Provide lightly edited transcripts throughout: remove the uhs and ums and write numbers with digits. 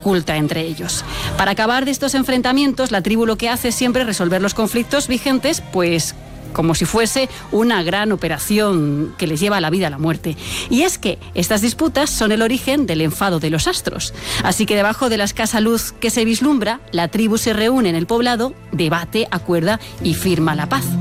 oculta entre ellos. Para acabar de estos enfrentamientos, la tribu lo que hace es siempre resolver los conflictos vigentes, pues como si fuese una gran operación que les lleva a la vida a la muerte. Y es que estas disputas son el origen del enfado de los astros. Así que debajo de la escasa luz que se vislumbra, la tribu se reúne en el poblado, debate, acuerda y firma la paz.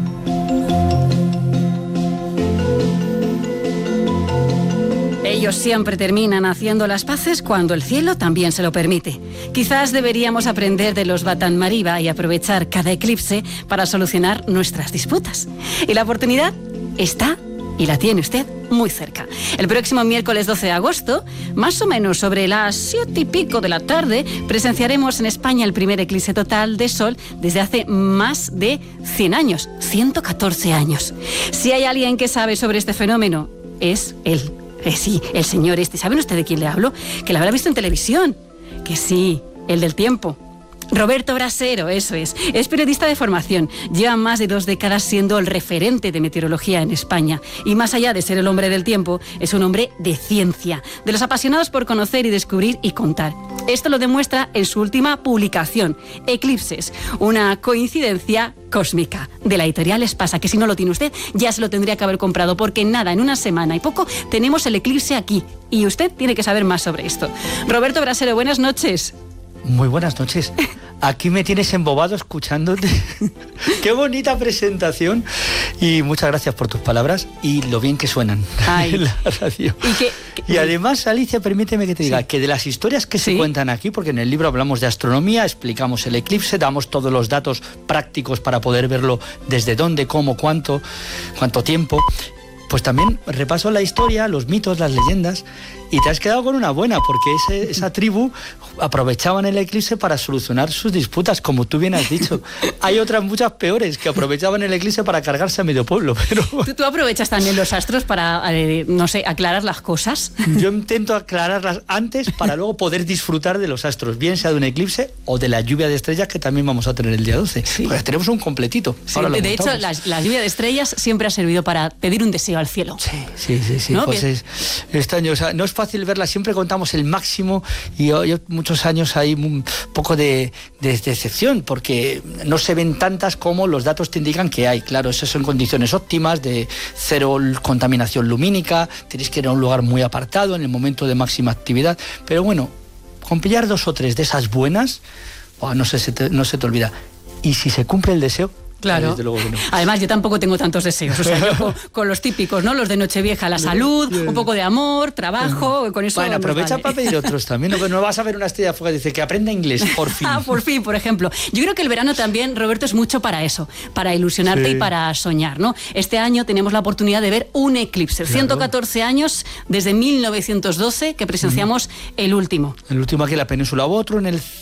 Ellos siempre terminan haciendo las paces cuando el cielo también se lo permite. Quizás deberíamos aprender de los Batan Mariba y aprovechar cada eclipse para solucionar nuestras disputas. Y la oportunidad está y la tiene usted muy cerca. El próximo miércoles 12 de agosto, más o menos sobre las 7 y pico de la tarde, presenciaremos en España el primer eclipse total de sol desde hace más de 100 años, 114 años. Si hay alguien que sabe sobre este fenómeno, es él. Sí, el señor este. ¿Saben ustedes de quién le hablo? Que lo habrá visto en televisión. Que sí, el del tiempo. Roberto Brasero, eso es. Es periodista de formación. Lleva más de 2 décadas siendo el referente de meteorología en España. Y más allá de ser el hombre del tiempo, es un hombre de ciencia, de los apasionados por conocer y descubrir y contar. Esto lo demuestra en su última publicación, Eclipses, una coincidencia cósmica, de la editorial Espasa, que si no lo tiene usted, ya se lo tendría que haber comprado, porque nada, en una semana y poco, tenemos el eclipse aquí. Y usted tiene que saber más sobre esto. Roberto Brasero, buenas noches. Muy buenas noches. Aquí me tienes embobado escuchándote. Qué bonita presentación. Y muchas gracias por tus palabras y lo bien que suenan en la radio. Y además, Alicia, permíteme que te diga que de las historias que se cuentan aquí, porque en el libro hablamos de astronomía, explicamos el eclipse, damos todos los datos prácticos para poder verlo desde dónde, cómo, cuánto tiempo. Pues también repaso la historia, los mitos, las leyendas, y te has quedado con una buena, porque esa tribu aprovechaban el eclipse para solucionar sus disputas, como tú bien has dicho. Hay otras muchas peores que aprovechaban el eclipse para cargarse a medio pueblo. Pero ¿Tú aprovechas también los astros para, no sé, aclarar las cosas? Yo intento aclararlas antes para luego poder disfrutar de los astros, bien sea de un eclipse o de la lluvia de estrellas que también vamos a tener el día 12. Sí. Pues tenemos un completito. Sí, de hecho, la lluvia de estrellas siempre ha servido para pedir un deseo al cielo. Sí. ¿No? Pues este año, o sea, no es fácil verla, siempre contamos el máximo y yo muchos años hay un poco de decepción porque no se ven tantas como los datos te indican que hay. Claro, eso son condiciones óptimas de cero contaminación lumínica, tenéis que ir a un lugar muy apartado en el momento de máxima actividad, pero bueno, con pillar 2 o 3 de esas buenas, no se te olvida. Y si se cumple el deseo, claro. Desde luego que no. Además, yo tampoco tengo tantos deseos. O sea, yo con los típicos, ¿no? Los de Nochevieja, la salud, un poco de amor, trabajo, con eso. Bueno, aprovecha para pedir otros también. No vas a ver una estrella fugaz, dice que aprenda inglés, por fin. Por fin, por ejemplo. Yo creo que el verano también, Roberto, es mucho para eso, para ilusionarte y para soñar, ¿no? Este año tenemos la oportunidad de ver un eclipse. Claro. 114 años desde 1912 que presenciamos el último. El último aquí en la península, otro en el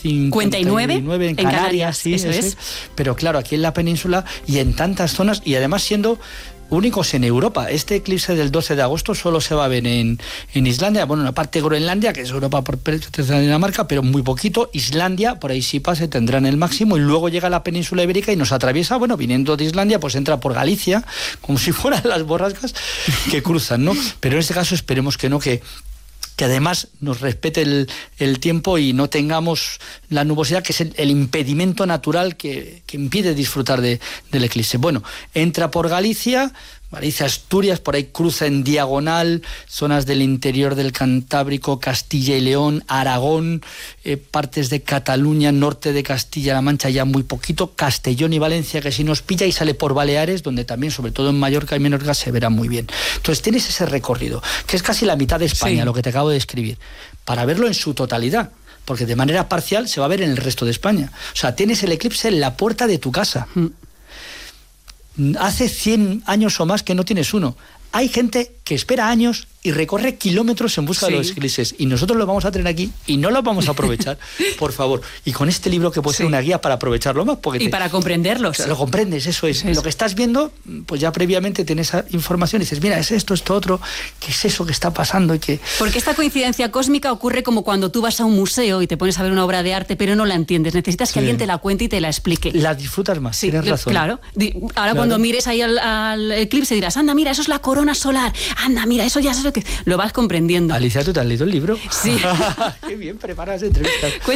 59 en Canarias, sí, eso es. Pero claro, aquí en la península y en tantas zonas, y además siendo únicos en Europa. Este eclipse del 12 de agosto solo se va a ver en Islandia, bueno, una parte de Groenlandia, que es Europa por Dinamarca, pero muy poquito. Islandia, por ahí sí pasa, tendrán el máximo, y luego llega a la península ibérica y nos atraviesa, bueno, viniendo de Islandia, pues entra por Galicia, como si fueran las borrascas que cruzan, ¿no? Pero en este caso esperemos que no, que además nos respete el tiempo y no tengamos la nubosidad, que es el impedimento natural que impide disfrutar del eclipse. Bueno, entra por Galicia, Asturias, por ahí cruza en diagonal zonas del interior del Cantábrico, Castilla y León, Aragón, partes de Cataluña, norte de Castilla-La Mancha, ya muy poquito, Castellón y Valencia, que si nos pilla, y sale por Baleares, donde también, sobre todo en Mallorca y Menorca, se verá muy bien. Entonces tienes ese recorrido, que es casi la mitad de España, lo que te acabo de describir, para verlo en su totalidad, porque de manera parcial se va a ver en el resto de España. O sea, tienes el eclipse en la puerta de tu casa. Hace 100 años o más que no tienes uno. Hay gente que espera años y recorre kilómetros en busca de los eclipses, y nosotros lo vamos a tener aquí y no lo vamos a aprovechar. Por favor, y con este libro que puede ser una guía para aprovecharlo más, porque para comprenderlos. O sea, lo comprendes, eso es. Lo que estás viendo, pues ya previamente tienes esa información y dices, mira, es esto otro, ¿qué es eso que está pasando? Porque esta coincidencia cósmica ocurre como cuando tú vas a un museo y te pones a ver una obra de arte, pero no la entiendes, necesitas que alguien te la cuente y te la explique. La disfrutas más, tienes razón. Claro. Ahora cuando mires ahí al eclipse dirás, anda, mira, eso es la corona solar, anda, mira, eso ya es lo que... Lo vas comprendiendo. Alicia, ¿tú te has leído el libro? Sí. Qué bien preparas entrevistas.